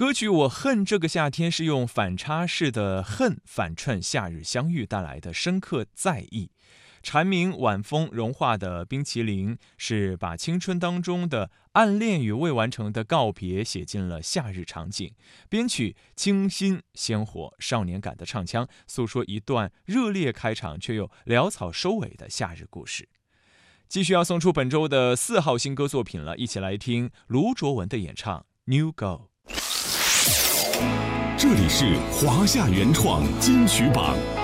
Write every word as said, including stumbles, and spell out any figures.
歌曲《我恨这个夏天》是用反差式的恨反衬夏日相遇带来的深刻在意。蝉鸣晚风融化的冰淇淋是把青春当中的暗恋与未完成的告别写进了夏日场景，编曲清新鲜活，少年感的唱腔诉说一段热烈开场却又潦草收尾的夏日故事。继续要送出本周的四号新歌作品了，一起来听卢卓文的演唱 New Girl。 这里是华夏原创金曲榜。